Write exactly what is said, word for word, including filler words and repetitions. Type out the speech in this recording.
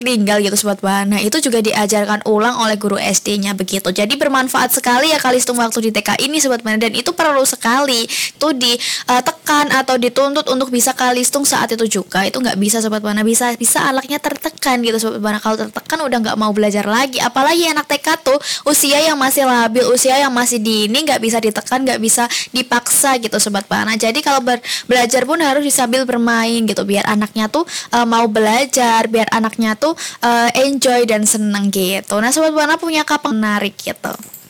tinggal gitu Sobat Bahan. Nah itu juga diajarkan ulang oleh guru S D-nya begitu. Jadi bermanfaat sekali ya kalistung waktu di T K ini Sobat Bahan, dan itu perlu sekali itu ditekan atau dituntut untuk bisa kalistung saat itu juga. Itu nggak bisa Sobat Bahan, bisa bisa anaknya tertekan gitu Sobat Bahan. Kalau tertekan udah nggak mau belajar lagi. Apalagi anak T K tuh usia yang masih labil, usia yang masih dini, nggak bisa ditekan, nggak bisa dipaksa gitu Sobat Bahan. Nah, jadi kalau ber- belajar pun harus sambil bermain gitu, biar anaknya tuh uh, mau belajar, biar anaknya tuh uh, enjoy dan seneng gitu. Nah Sobat Buana punya kapan menarik gitu.